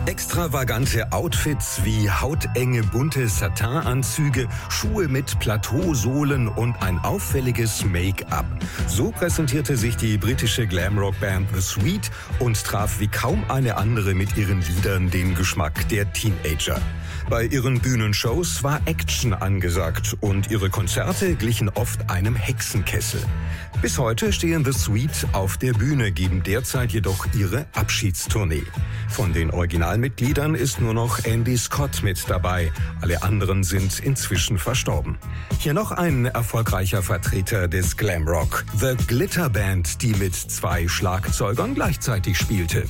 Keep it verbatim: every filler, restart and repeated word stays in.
Extravagante Outfits wie hautenge bunte Satinanzüge, Schuhe mit Plateausohlen und ein auffälliges Make-up. So präsentierte sich die britische Glamrock-Band The Sweet und traf wie kaum eine andere mit ihren Liedern den Geschmack der Teenager. Bei ihren Bühnenshows war Action angesagt und ihre Konzerte glichen oft einem Hexenkessel. Bis heute stehen The Sweet auf der Bühne, geben derzeit jedoch ihre Abschiedstournee. Von den Originalmitgliedern ist nur noch Andy Scott mit dabei. Alle anderen sind inzwischen verstorben. Hier noch ein erfolgreicher Vertreter des Glamrock, The Glitter Band, die mit zwei Schlagzeugern gleichzeitig spielte.